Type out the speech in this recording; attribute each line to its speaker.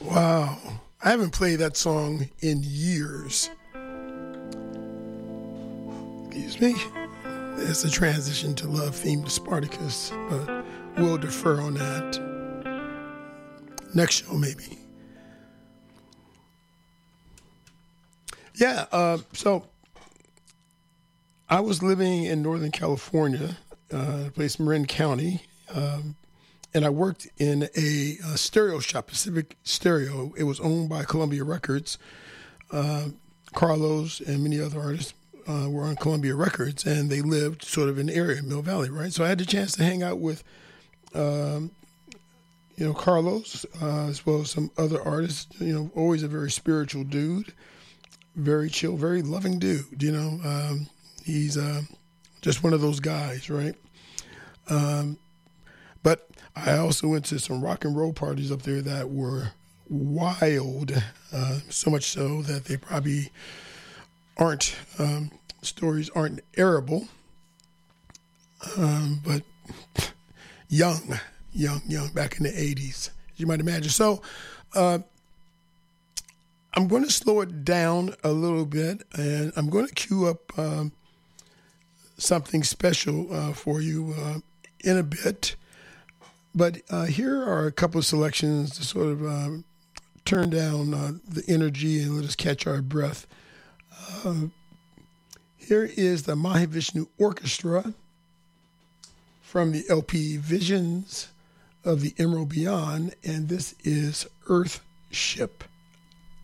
Speaker 1: Wow. I haven't played that song in years. Excuse me. There's a transition to love theme to Spartacus, but we'll defer on that. Next show, maybe. Yeah, so I was living in Northern California, a place Marin County, and I worked in a stereo shop, Pacific Stereo. It was owned by Columbia Records. Carlos and many other artists were on Columbia Records, and they lived sort of in the area, Mill Valley, right? So I had the chance to hang out with, Carlos, as well as some other artists. Always a very spiritual dude, very chill, very loving dude. He's just one of those guys, right? But I also went to some rock and roll parties up there that were wild, so much so that they probably stories aren't airable, but young, back in the 80s, as you might imagine. So I'm going to slow it down a little bit, and I'm going to cue up something special for you in a bit. But here are a couple of selections to sort of turn down the energy and let us catch our breath. Here is the Mahavishnu Orchestra from the LP Visions of the Emerald Beyond, and this is Earth Ship.